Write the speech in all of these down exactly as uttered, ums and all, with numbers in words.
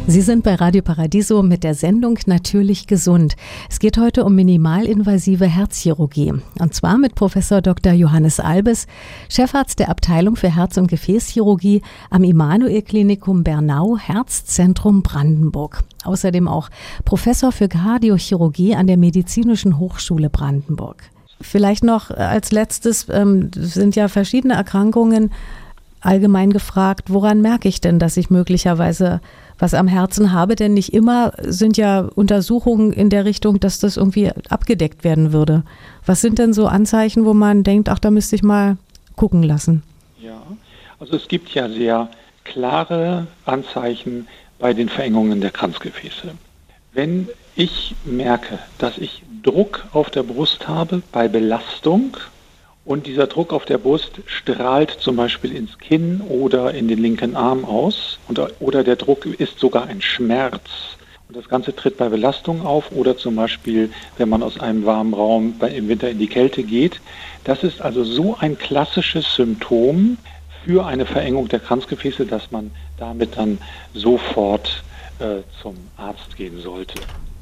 Sie sind bei Radio Paradiso mit der Sendung Natürlich gesund. Es geht heute um minimalinvasive Herzchirurgie. Und zwar mit Professor Doktor Johannes Albes, Chefarzt der Abteilung für Herz- und Gefäßchirurgie am Immanuel-Klinikum Bernau, Herzzentrum Brandenburg. Außerdem auch Professor für Kardiochirurgie an der Medizinischen Hochschule Brandenburg. Vielleicht noch als letztes, ähm, sind ja verschiedene Erkrankungen allgemein gefragt, woran merke ich denn, dass ich möglicherweise was am Herzen habe? Denn nicht immer sind ja Untersuchungen in der Richtung, dass das irgendwie abgedeckt werden würde. Was sind denn so Anzeichen, wo man denkt, ach, da müsste ich mal gucken lassen? Ja, also es gibt ja sehr klare Anzeichen bei den Verengungen der Kranzgefäße. Wenn ich merke, dass ich Druck auf der Brust habe bei Belastung, und dieser Druck auf der Brust strahlt zum Beispiel ins Kinn oder in den linken Arm aus, oder, oder der Druck ist sogar ein Schmerz. Und das Ganze tritt bei Belastung auf oder zum Beispiel, wenn man aus einem warmen Raum bei, im Winter in die Kälte geht. Das ist also so ein klassisches Symptom für eine Verengung der Kranzgefäße, dass man damit dann sofort äh, zum Arzt gehen sollte.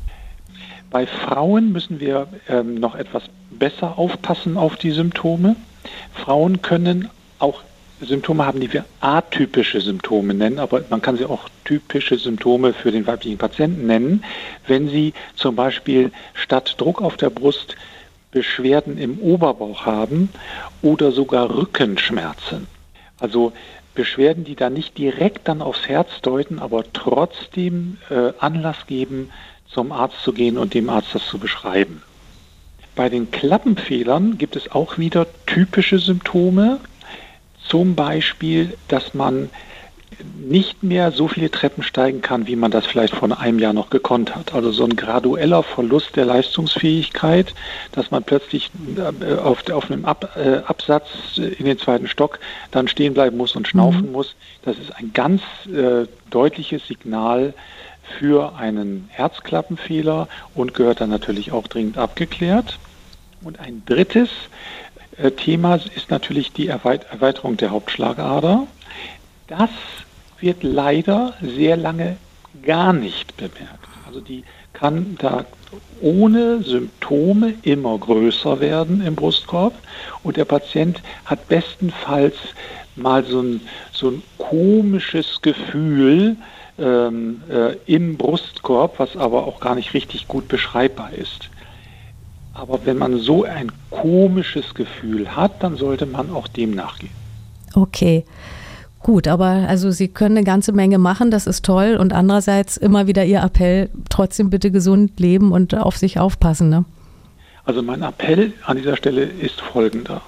Bei Frauen müssen wir ähm, noch etwas besser aufpassen auf die Symptome. Frauen können auch Symptome haben, die wir atypische Symptome nennen, aber man kann sie auch typische Symptome für den weiblichen Patienten nennen, wenn sie zum Beispiel statt Druck auf der Brust Beschwerden im Oberbauch haben oder sogar Rückenschmerzen. Also Beschwerden, die da nicht direkt dann aufs Herz deuten, aber trotzdem äh, Anlass geben, zum Arzt zu gehen und dem Arzt das zu beschreiben. Bei den Klappenfehlern gibt es auch wieder typische Symptome, zum Beispiel, dass man nicht mehr so viele Treppen steigen kann, wie man das vielleicht vor einem Jahr noch gekonnt hat. Also so ein gradueller Verlust der Leistungsfähigkeit, dass man plötzlich auf, auf einem Ab, äh, Absatz in den zweiten Stock dann stehen bleiben muss und schnaufen mhm. muss. Das ist ein ganz äh, deutliches Signal für einen Herzklappenfehler und gehört dann natürlich auch dringend abgeklärt. Und ein drittes äh, Thema ist natürlich die Erweit- Erweiterung der Hauptschlagader. Das wird leider sehr lange gar nicht bemerkt. Also die kann da ohne Symptome immer größer werden im Brustkorb und der Patient hat bestenfalls mal so ein, so ein komisches Gefühl ähm, äh, im Brustkorb, was aber auch gar nicht richtig gut beschreibbar ist. Aber wenn man so ein komisches Gefühl hat, dann sollte man auch dem nachgehen. Okay. Gut, aber also Sie können eine ganze Menge machen, das ist toll. Und andererseits immer wieder Ihr Appell, trotzdem bitte gesund leben und auf sich aufpassen, ne? Also mein Appell an dieser Stelle ist folgender.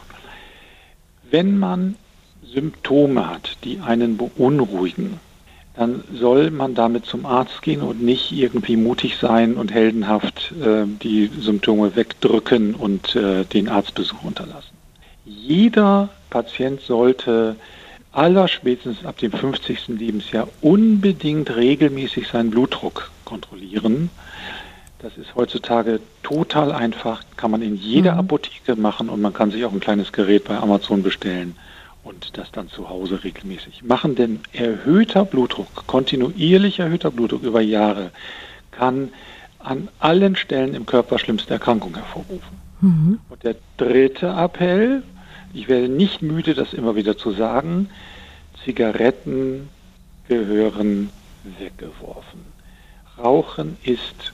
Wenn man Symptome hat, die einen beunruhigen, dann soll man damit zum Arzt gehen und nicht irgendwie mutig sein und heldenhaft äh, die Symptome wegdrücken und äh, den Arztbesuch unterlassen. Jeder Patient sollte allerspätestens ab dem fünfzigsten Lebensjahr unbedingt regelmäßig seinen Blutdruck kontrollieren. Das ist heutzutage total einfach, kann man in jeder mhm. Apotheke machen und man kann sich auch ein kleines Gerät bei Amazon bestellen und das dann zu Hause regelmäßig machen. Denn erhöhter Blutdruck, kontinuierlich erhöhter Blutdruck über Jahre, kann an allen Stellen im Körper schlimmste Erkrankungen hervorrufen. Mhm. Und der dritte Appell, ich werde nicht müde, das immer wieder zu sagen, Zigaretten gehören weggeworfen. Rauchen ist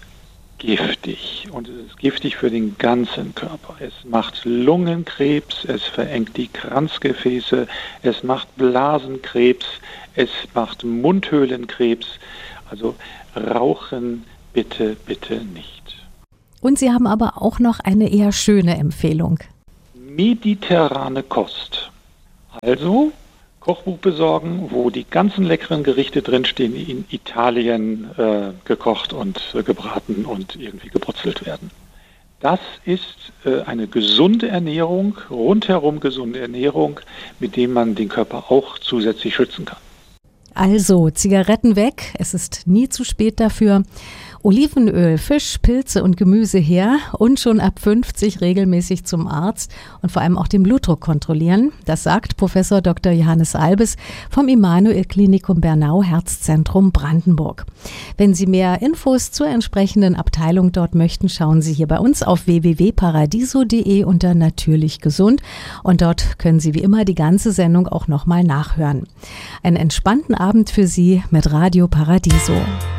giftig und es ist giftig für den ganzen Körper. Es macht Lungenkrebs, es verengt die Kranzgefäße, es macht Blasenkrebs, es macht Mundhöhlenkrebs. Also Rauchen bitte, bitte nicht. Und Sie haben aber auch noch eine eher schöne Empfehlung. Mediterrane Kost. Also Kochbuch besorgen, wo die ganzen leckeren Gerichte drinstehen, die in Italien äh, gekocht und äh, gebraten und irgendwie gebrutzelt werden. Das ist äh, eine gesunde Ernährung, rundherum gesunde Ernährung, mit dem man den Körper auch zusätzlich schützen kann. Also Zigaretten weg, es ist nie zu spät dafür. Olivenöl, Fisch, Pilze und Gemüse her und schon ab fünfzig regelmäßig zum Arzt und vor allem auch den Blutdruck kontrollieren. Das sagt Professor Doktor Johannes Albes vom Immanuel-Klinikum Bernau Herzzentrum Brandenburg. Wenn Sie mehr Infos zur entsprechenden Abteilung dort möchten, schauen Sie hier bei uns auf w w w punkt paradiso punkt de unter Natürlich gesund und dort können Sie wie immer die ganze Sendung auch nochmal nachhören. Einen entspannten Abend für Sie mit Radio Paradiso.